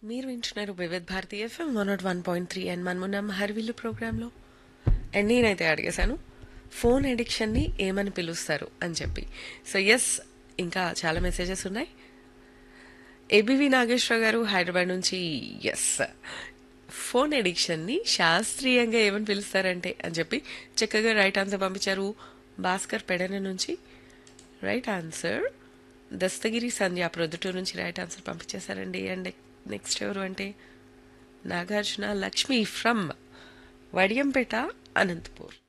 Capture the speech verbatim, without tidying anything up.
మీరు వింటున్నారు Vividh Bharati FM one not one point three and మనమున్నాం హర్విల్లు ప్రోగ్రాంలో. అండ్ నేనైతే అడిగేశాను ఫోన్ అడిక్షన్ని ఏమని పిలుస్తారు అని చెప్పి. సో ఎస్, ఇంకా చాలా మెసేజెస్ ఉన్నాయి. ఏబివి నాగేశ్వర గారు హైదరాబాద్ నుంచి ఎస్, ఫోన్ అడిక్షన్ని శాస్త్రీయంగా ఏమని పిలుస్తారంటే అని చెప్పి చక్కగా రైట్ ఆన్సర్ పంపించారు. భాస్కర్ పెడన నుంచి రైట్ ఆన్సర్. దస్తగిరి సంధ్య ప్రొద్దుటూరు నుంచి రైట్ ఆన్సర్ పంపించేశారండి. అండ్ నెక్స్ట్ ఎవరు అంటే నాగార్జున లక్ష్మి ఫ్రమ్ వడియంపేట, అనంతపూర్.